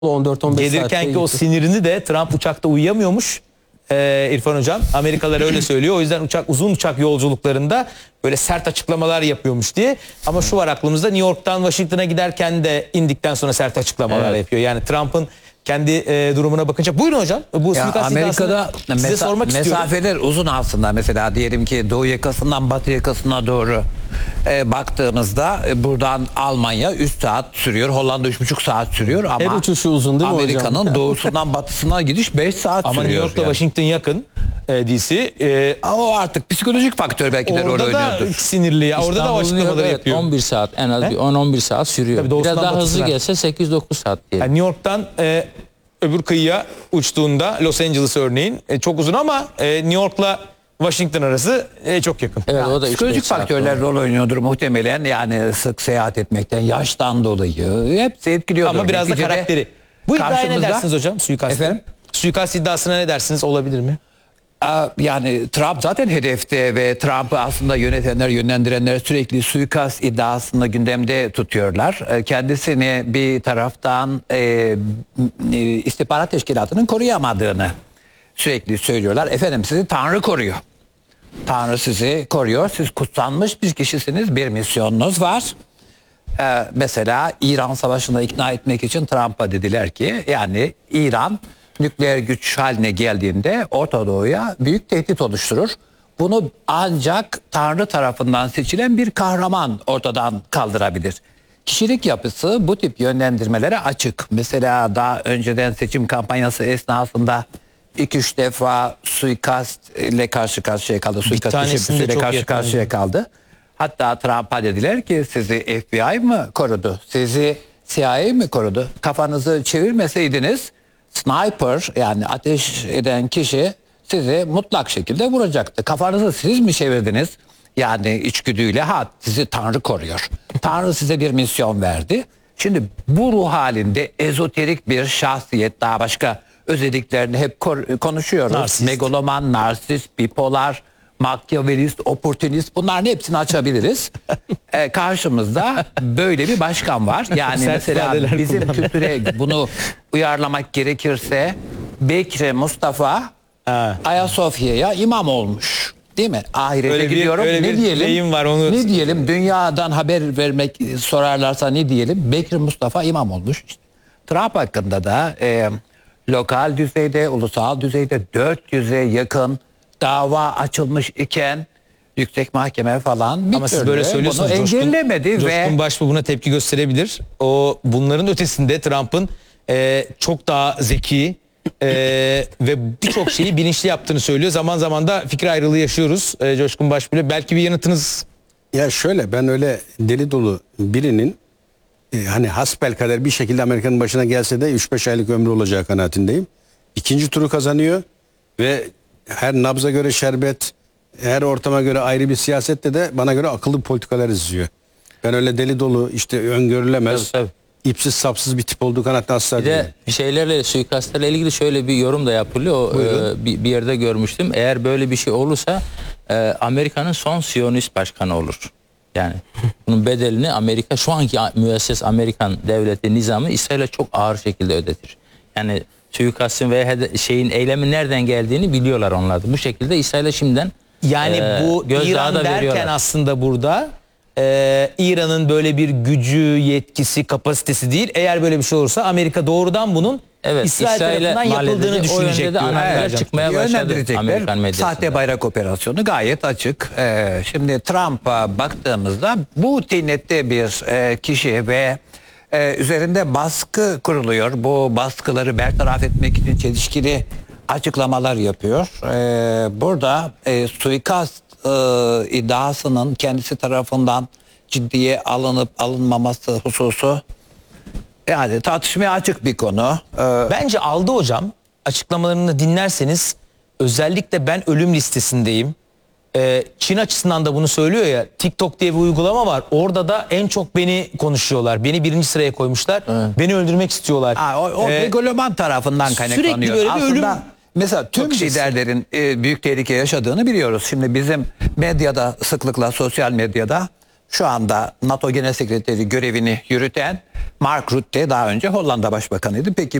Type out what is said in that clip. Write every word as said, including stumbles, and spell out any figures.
on dört on beş gelirkenki o sinirini de Trump uçakta uyuyamıyormuş. Ee, İrfan Hocam, Amerikalılar öyle söylüyor. O yüzden uçak uzun uçak yolculuklarında böyle sert açıklamalar yapıyormuş diye. Ama şu var aklımızda, New York'tan Washington'a giderken de indikten sonra sert açıklamalar evet. yapıyor. Yani Trump'ın kendi e, durumuna bakınca. Buyurun hocam. Bu ya Amerika'da size mesa sormak mesafeler uzun aslında. Mesela diyelim ki doğu yakasından batı yakasına doğru e, baktığımızda e, buradan Almanya üç saat sürüyor. Hollanda üç buçuk saat sürüyor ama her uçuşu uzun değil mi Amerika'nın doğusundan batısına gidiş beş saat ama sürüyor. New York'la yani. Washington yakın. E, D C. E, o artık psikolojik faktör belki de rol oynuyordur. Orada da sinirli ya. Orada da o açıklamaları evet, yapıyor. on bir saat en az bir on on bir saat sürüyor. Tabii biraz daha hızlı gelse sekiz dokuz saat diye. Yani New York'tan e, öbür kıyıya uçtuğunda Los Angeles örneğin e, çok uzun ama e, New York'la Washington arası e, çok yakın. Evet, o da psikolojik faktörler rol oynuyordur muhtemelen. Yani sık seyahat etmekten, yaştan dolayı hepsi etkiliyordur. Ama biraz da karakteri. Bu iddiaya ne dersiniz hocam? Suikast. Efendim? Suikast iddiasına ne dersiniz? Olabilir mi? Yani Trump zaten hedefte ve Trump'ı aslında yönetenler, yönlendirenler sürekli suikast iddiasını gündemde tutuyorlar. Kendisini bir taraftan e, istihbarat teşkilatının koruyamadığını sürekli söylüyorlar. Efendim sizi Tanrı koruyor. Tanrı sizi koruyor. Siz kutsanmış bir kişisiniz. Bir misyonunuz var. Ee, mesela İran Savaşı'na ikna etmek için Trump'a dediler ki yani İran nükleer güç haline geldiğinde Orta Doğu'ya büyük tehdit oluşturur. Bunu ancak Tanrı tarafından seçilen bir kahraman ortadan kaldırabilir. Kişilik yapısı bu tip yönlendirmelere açık. Mesela daha önceden seçim kampanyası esnasında iki üç defa suikast ile karşı karşıya kaldı. Suikast teşebbüsüyle karşı yakın. karşıya kaldı. Hatta Trump'a dediler ki sizi F B I mı korudu? Sizi C I A mi korudu? Kafanızı çevirmeseydiniz sniper yani ateş eden kişi sizi mutlak şekilde vuracaktı. Kafanızı siz mi çevirdiniz? Yani içgüdüyle ha sizi Tanrı koruyor. Tanrı size bir misyon verdi. Şimdi bu ruh halinde ezoterik bir şahsiyet, daha başka özelliklerini hep konuşuyoruz. Narsist. Megaloman, narsist, bipolar, makyavelist, opportunist, bunların hepsini açabiliriz. ee, karşımızda böyle bir başkan var. Yani mesela bizim kültüre bunu uyarlamak gerekirse Bekri Mustafa ha. Ayasofya'ya imam olmuş. Değil mi? Ahirete öyle gidiyorum. Bir, ne diyelim? Var, onu... Ne diyelim? Dünyadan haber vermek sorarlarsa ne diyelim? Bekri Mustafa imam olmuş. İşte, Trump hakkında da e, lokal düzeyde, ulusal düzeyde dört yüze yakın dava açılmış iken yüksek mahkeme falan bir ama siz böyle söylüyorsunuz. Bunu engellemedi Coşkun, ve Coşkun Başbuğ buna tepki gösterebilir. O bunların ötesinde Trump'ın e, çok daha zeki e, ve birçok şeyi bilinçli yaptığını söylüyor. Zaman zaman da fikir ayrılığı yaşıyoruz e, Coşkun Başbuğ'la. Belki bir yanıtınız. Ya şöyle, ben öyle deli dolu birinin e, hani hasbelkader bir şekilde Amerika'nın başına gelse de üç beş aylık ömrü olacağı kanaatindeyim. İkinci turu kazanıyor ve her nabza göre şerbet, her ortama göre ayrı bir siyasette de bana göre akıllı politikalar izliyor. Ben öyle deli dolu işte öngörülemez, tabii, tabii. ipsiz sapsız bir tip olduğu kanaatine asla bir de şeylerle, suikastlarla ilgili şöyle bir yorum da yapılıyor. O, e, bir, bir yerde görmüştüm. Eğer böyle bir şey olursa e, Amerika'nın son Siyonist başkanı olur. Yani bunun bedelini Amerika, şu anki müesses Amerikan devleti nizamı İsrail'e çok ağır şekilde ödetir. Yani suikastın veya şeyin eylemin nereden geldiğini biliyorlar onlar da. Bu şekilde İsrail'e şimdiden yani e, bu İran derken veriyorlar. Aslında burada e, İran'ın böyle bir gücü, yetkisi, kapasitesi değil. Eğer böyle bir şey olursa Amerika doğrudan bunun evet, İsrail tarafından yapıldığını düşünecek diyor. Evet, çıkmaya başladı Amerikan medyasında. Sahte bayrak operasyonu gayet açık. Ee, şimdi Trump'a baktığımızda bu tinette bir e, kişi ve Ee, üzerinde baskı kuruluyor. Bu baskıları bertaraf etmek için çelişkili açıklamalar yapıyor. Ee, burada e, suikast e, iddiasının kendisi tarafından ciddiye alınıp alınmaması hususu yani tartışmaya açık bir konu. Ee, Bence aldı hocam. Açıklamalarını dinlerseniz özellikle ben ölüm listesindeyim. Ee, Çin açısından da bunu söylüyor ya, TikTok diye bir uygulama var. Orada da en çok beni konuşuyorlar. Beni birinci sıraya koymuşlar. Evet. Beni öldürmek istiyorlar. Ha, o o ee, megaloman tarafından kaynaklanıyor. Sürekli böyle bir aslında ölüm. Mesela tüm bakış liderlerin e, büyük tehlike yaşadığını biliyoruz. Şimdi bizim medyada sıklıkla, sosyal medyada Şu anda NATO Genel Sekreteri görevini yürüten Mark Rutte daha önce Hollanda Başbakanıydı. Peki